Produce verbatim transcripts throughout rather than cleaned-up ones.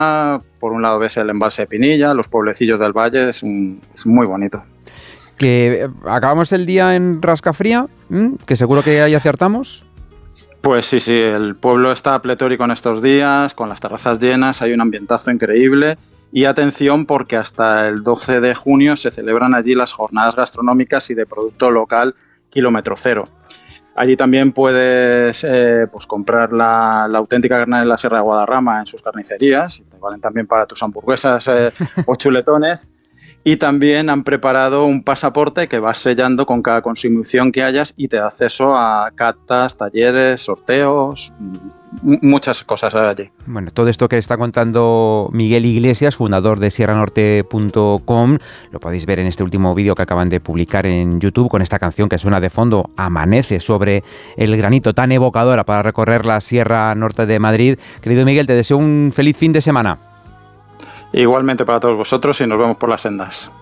por un lado ves el embalse de Pinilla, los pueblecillos del valle, es, un, es muy bonito. Que acabamos el día en Rascafría, ¿m? Que seguro que ahí acertamos. Pues sí, sí, el pueblo está pletórico en estos días, con las terrazas llenas, hay un ambientazo increíble. Y atención, porque hasta el doce de junio se celebran allí las jornadas gastronómicas y de producto local kilómetro cero. Allí también puedes eh, pues comprar la, la auténtica carne de la Sierra de Guadarrama en sus carnicerías, y te valen también para tus hamburguesas eh, o chuletones. Y también han preparado un pasaporte que vas sellando con cada consumición que hayas y te da acceso a catas, talleres, sorteos, m- muchas cosas allí. Bueno, todo esto que está contando Miguel Iglesias, fundador de sierra norte punto com, lo podéis ver en este último vídeo que acaban de publicar en YouTube con esta canción que suena de fondo, Amanece, sobre el granito, tan evocadora para recorrer la Sierra Norte de Madrid. Querido Miguel, te deseo un feliz fin de semana. Igualmente para todos vosotros y nos vemos por las sendas.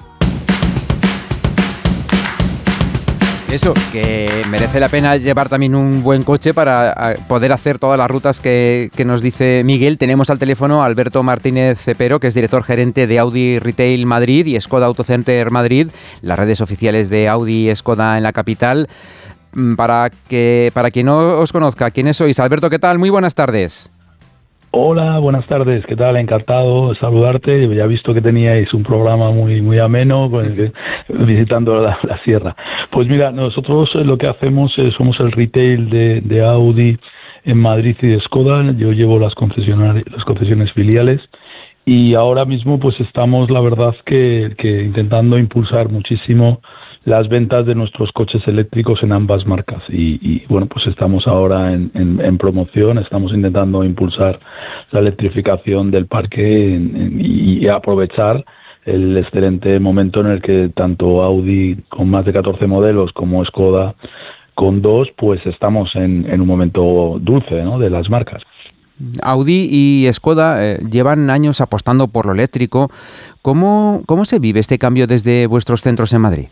Eso, que merece la pena llevar también un buen coche para poder hacer todas las rutas que, que nos dice Miguel. Tenemos al teléfono a Alberto Martínez Cepero, que es director gerente de Audi Retail Madrid y Skoda Autocenter Madrid, las redes oficiales de Audi y Skoda en la capital. Para que para quien no os conozca, ¿quiénes sois? Alberto, ¿qué tal? Muy buenas tardes. Hola, buenas tardes, ¿qué tal? Encantado de saludarte. Ya he visto que teníais un programa muy muy ameno con el que, visitando la, la sierra. Pues mira, nosotros lo que hacemos es, somos el retail de, de Audi en Madrid y de Skoda. Yo llevo las concesiones, las concesiones filiales y ahora mismo pues estamos, la verdad, que, que intentando impulsar muchísimo las ventas de nuestros coches eléctricos en ambas marcas y, y bueno, pues estamos ahora en, en, en promoción, estamos intentando impulsar la electrificación del parque en, en, y aprovechar el excelente momento en el que tanto Audi con más de catorce modelos como Skoda con dos, pues estamos en, en un momento dulce, ¿no?, de las marcas. Audi y Skoda eh, llevan años apostando por lo eléctrico. ¿Cómo, cómo se vive este cambio desde vuestros centros en Madrid?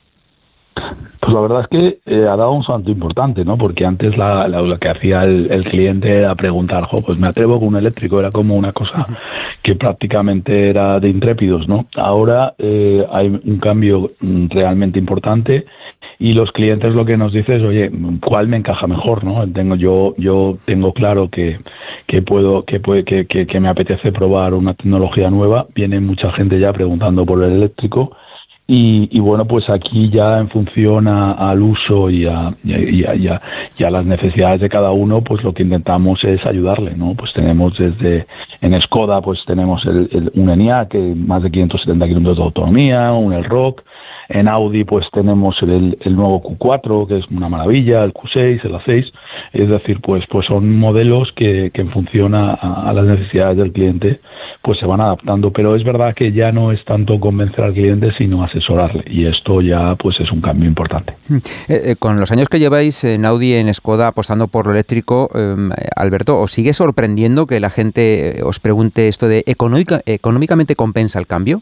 Pues la verdad es que eh, ha dado un salto importante, ¿no? Porque antes la, la, lo que hacía el, el cliente era preguntar, jo, pues me atrevo con un eléctrico, era como una cosa que prácticamente era de intrépidos, ¿no? Ahora eh, hay un cambio realmente importante y los clientes lo que nos dicen es, oye, ¿cuál me encaja mejor, no? Tengo yo yo tengo claro que que puedo que puede que, que, que me apetece probar una tecnología nueva. Viene mucha gente ya preguntando por el eléctrico. Y, y bueno, pues aquí ya en función a, al uso y a, y, a, y, a, y a las necesidades de cada uno, pues lo que intentamos es ayudarle, ¿no? Pues tenemos desde, en Skoda, pues tenemos el, el, un Enyaq, que más de quinientos setenta kilómetros de autonomía, un Elroq. En Audi pues tenemos el, el nuevo Q cuatro, que es una maravilla, el Q seis, el A seis, es decir, pues pues son modelos que, que en función a, a las necesidades del cliente pues se van adaptando, pero es verdad que ya no es tanto convencer al cliente sino asesorarle, y esto ya pues es un cambio importante. Eh, eh, con los años que lleváis en Audi y en Skoda apostando por lo eléctrico, eh, Alberto, ¿os sigue sorprendiendo que la gente os pregunte esto de económica, económicamente compensa el cambio?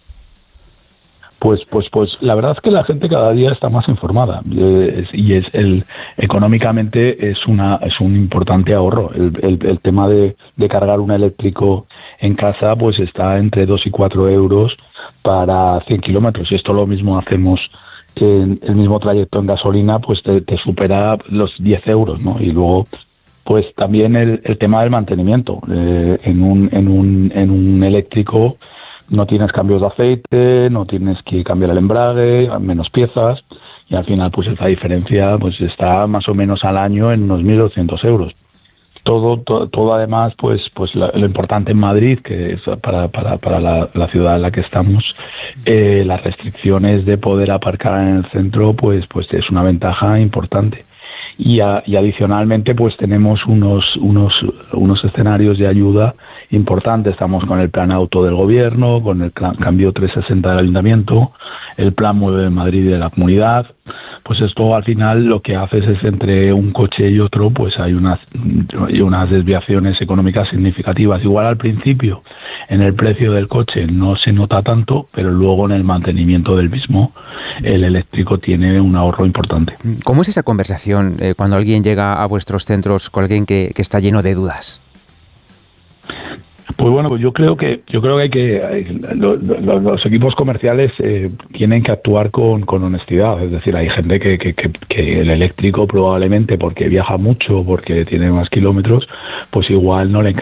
Pues, pues, pues, la verdad es que la gente cada día está más informada eh, y es el económicamente es una es un importante ahorro. El, el, el tema de, de cargar un eléctrico en casa, pues está entre dos y cuatro euros para cien kilómetros. Y esto lo mismo hacemos en el mismo trayecto en gasolina, pues te, te supera los diez euros, ¿no? Y luego, pues también el, el tema del mantenimiento eh, en un en un en un eléctrico. No tienes cambios de aceite, no tienes que cambiar el embrague, menos piezas, y al final pues esa diferencia pues está más o menos al año en unos mil doscientos euros. Todo, todo, todo además, pues, pues lo, lo importante en Madrid, que es para, para, para la, la ciudad en la que estamos, eh, las restricciones de poder aparcar en el centro, pues, pues es una ventaja importante. Y, a, y adicionalmente pues tenemos unos unos unos escenarios de ayuda importantes. Estamos con el plan auto del gobierno, con el cambio trescientos sesenta del ayuntamiento, el plan Mueve Madrid de la comunidad. Pues esto al final lo que haces es entre un coche y otro pues hay unas hay unas desviaciones económicas significativas. Igual al principio en el precio del coche no se nota tanto, pero luego en el mantenimiento del mismo el eléctrico tiene un ahorro importante. ¿Cómo es esa conversación eh, cuando alguien llega a vuestros centros con alguien que, que está lleno de dudas? Pues bueno, pues yo creo que yo creo que hay que hay, lo, lo, los equipos comerciales eh, tienen que actuar con, con honestidad. Es decir, hay gente que, que, que, que el eléctrico probablemente porque viaja mucho, porque tiene más kilómetros, pues igual no le